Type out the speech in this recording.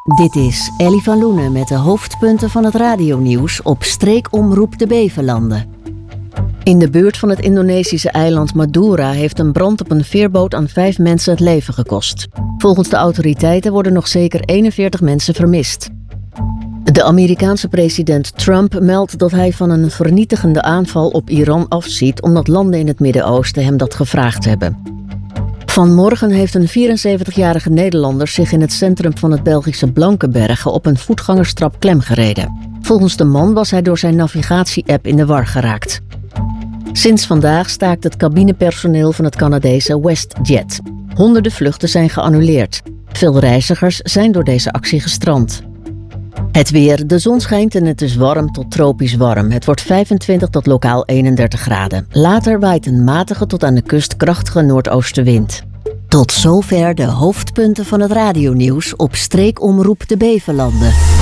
Dit is Ellie van Loenen met de hoofdpunten van het radionieuws op streekomroep de Bevelanden. In de buurt van het Indonesische eiland Madura heeft een brand op een veerboot aan 5 mensen het leven gekost. Volgens de autoriteiten worden nog zeker 41 mensen vermist. De Amerikaanse president Trump meldt dat hij van een vernietigende aanval op Iran afziet omdat landen in het Midden-Oosten hem dat gevraagd hebben. Vanmorgen heeft een 74-jarige Nederlander zich in het centrum van het Belgische Blankenberge op een voetgangerstrap klemgereden. Volgens de man was hij door zijn navigatie-app in de war geraakt. Sinds vandaag staakt het cabinepersoneel van het Canadese WestJet. Honderden vluchten zijn geannuleerd. Veel reizigers zijn door deze actie gestrand. Het weer. De zon schijnt en het is warm tot tropisch warm. Het wordt 25 tot lokaal 31 graden. Later waait een matige tot aan de kust krachtige noordoostenwind. Tot zover de hoofdpunten van het radionieuws op streekomroep de Bevelanden.